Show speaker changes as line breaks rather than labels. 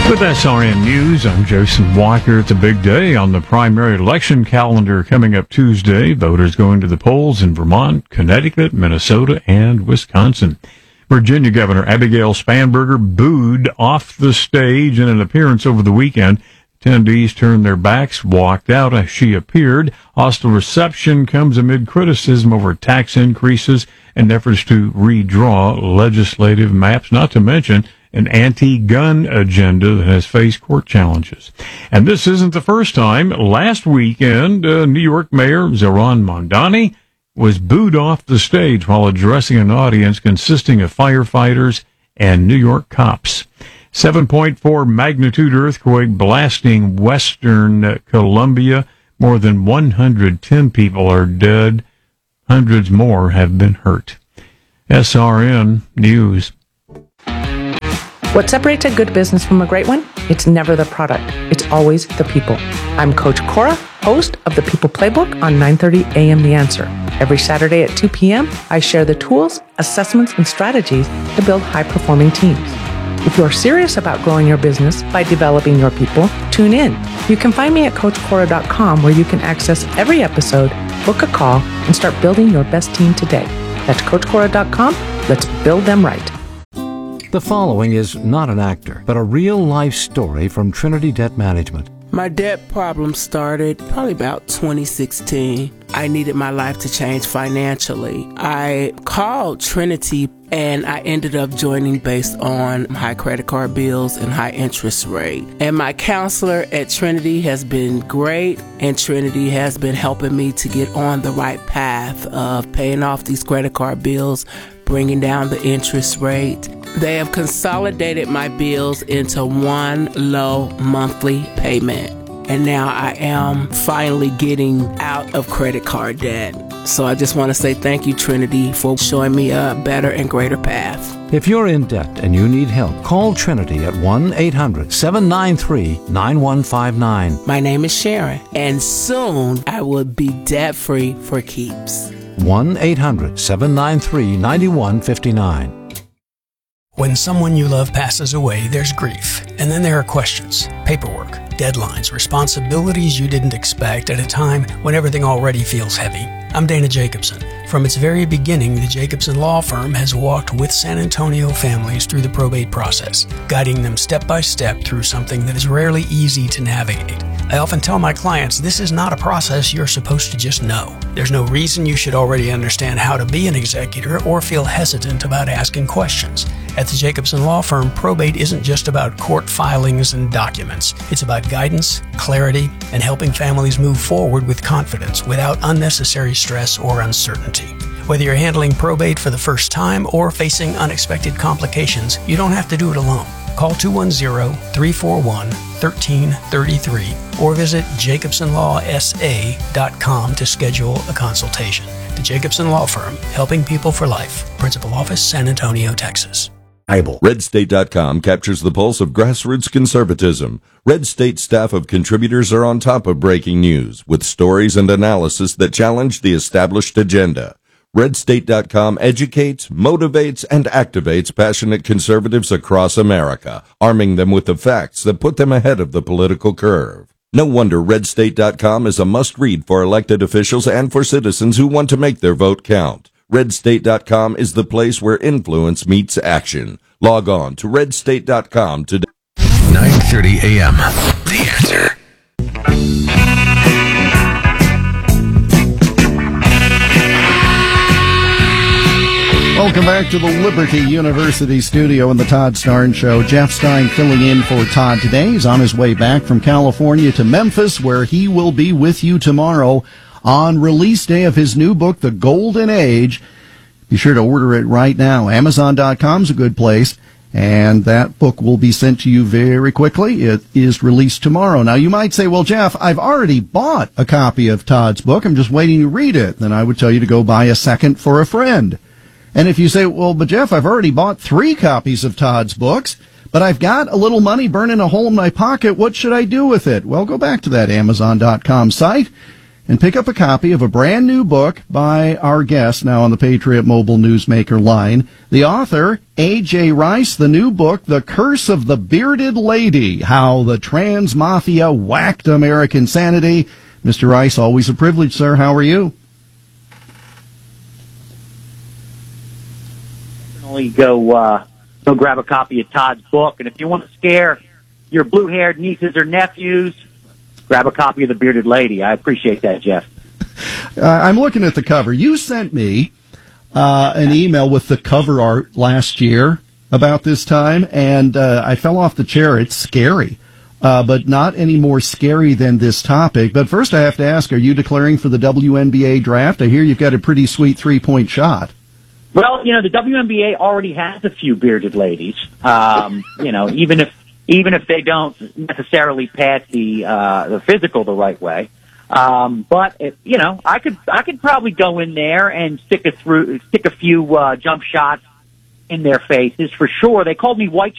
With SRN News, I'm Jason Walker. It's a big day on the primary election calendar coming up Tuesday. Voters going to the polls in Vermont, Connecticut, Minnesota, and Wisconsin. Virginia Governor Abigail Spanberger booed off the stage in an appearance over the weekend. Attendees turned their backs, walked out as she appeared. Hostile reception comes amid criticism over tax increases and efforts to redraw legislative maps, not to mention an anti-gun agenda that has faced court challenges. And this isn't the first time. Last weekend, New York Mayor Zohran Mamdani was booed off the stage while addressing an audience consisting of firefighters and New York cops. 7.4 magnitude earthquake blasting western Colombia. More than 110 people are dead. Hundreds more have been hurt. SRN News.
What separates a good business from a great one? It's never the product. It's always the people. I'm Coach Cora, host of the People Playbook on 9:30 a.m. The Answer. Every Saturday at 2 p.m., I share the tools, assessments, and strategies to build high-performing teams. If you're serious about growing your business by developing your people, tune in. You can find me at CoachCora.com, where you can access every episode, book a call, and start building your best team today. That's CoachCora.com. Let's build them right.
The following is not an actor, but a real-life story from Trinity Debt Management.
My debt problem started probably about 2016. I needed my life to change financially. I called Trinity and I ended up joining based on high credit card bills and high interest rate. And my counselor at Trinity has been great, and Trinity has been helping me to get on the right path of paying off these credit card bills, bringing down the interest rate. They have consolidated my bills into one low monthly payment. And now I am finally getting out of credit card debt. So I just want to say thank you, Trinity, for showing me a better and greater path.
If you're in debt and you need help, call Trinity at 1-800-793-9159.
My name is Sharon, and soon I will be debt-free for keeps.
1-800-793-9159.
When someone you love passes away, there's grief. And then there are questions, paperwork, deadlines, responsibilities you didn't expect at a time when everything already feels heavy. I'm Dana Jacobson. From its very beginning, the Jacobson Law Firm has walked with San Antonio families through the probate process, guiding them step by step through something that is rarely easy to navigate. I often tell my clients this is not a process you're supposed to just know. There's no reason you should already understand how to be an executor or feel hesitant about asking questions. At the Jacobson Law Firm, probate isn't just about court filings and documents. It's about guidance, clarity, and helping families move forward with confidence without unnecessary stress or uncertainty. Whether you're handling probate for the first time or facing unexpected complications, you don't have to do it alone. Call 210-341-1333 or visit jacobsonlawsa.com to schedule a consultation. The Jacobson Law Firm, helping people for life. Principal Office, San Antonio, Texas.
RedState.com captures the pulse of grassroots conservatism. Red State staff of contributors are on top of breaking news with stories and analysis that challenge the established agenda. RedState.com educates, motivates, and activates passionate conservatives across America, arming them with the facts that put them ahead of the political curve. No wonder RedState.com is a must-read for elected officials and for citizens who want to make their vote count. RedState.com is the place where influence meets action. Log on to RedState.com today.
9:30 a.m. The Answer.
Welcome back to the Liberty University studio and the Todd Starnes Show. Jeff Stein filling in for Todd today. He's on his way back from California to Memphis, where he will be with you tomorrow on release day of his new book, The Golden Age. Be sure to order it right now. Amazon.com is a good place, and that book will be sent to you very quickly. It is released tomorrow. Now, you might say, well, Jeff, I've already bought a copy of Todd's book. I'm just waiting to read it. Then I would tell you to go buy a second for a friend. And if you say, well, but Jeff, I've already bought 3 copies of Todd's books, but I've got a little money burning a hole in my pocket, what should I do with it? Well, go back to that Amazon.com site and pick up a copy of a brand new book by our guest now on the Patriot Mobile Newsmaker line. The author, A.J. Rice, the new book, The Curse of the Bearded Lady, How the Trans Mafia Whacked American Sanity. Mr. Rice, always a privilege, sir. How are you?
Definitely go grab a copy of Todd's book. And if you want to scare your blue-haired nieces or nephews, grab a copy of The Bearded Lady. I appreciate that, Jeff.
I'm looking at the cover. You sent me an email with the cover art last year about this time, and I fell off the chair. It's scary, but not any more scary than this topic. But first I have to ask, are you declaring for the WNBA draft? I hear you've got a pretty sweet three-point shot.
Well, the WNBA already has a few bearded ladies. Even if they don't necessarily pass the physical the right way. But I could probably go in there and stick a few jump shots in their faces for sure. They called me White